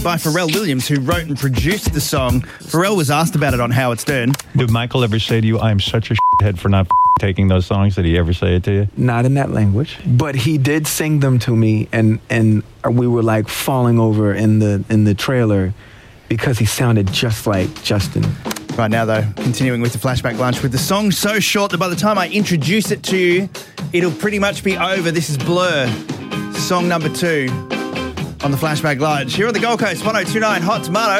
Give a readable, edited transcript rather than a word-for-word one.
by Pharrell Williams, who wrote and produced the song. Pharrell was asked about it on Howard Stern. Did Michael ever say to you, I'm such a shithead for not taking those songs? Did he ever say it to you? Not in that language, but he did sing them to me, and we were like falling over in the trailer because he sounded just like Justin. Right now, though, continuing with the Flashback Lunch with the song so short that by the time I introduce it to you, it'll pretty much be over. This is Blur, song number 2 on the Flashback Lunch. Here on the Gold Coast, 102.9 Hot Tomato.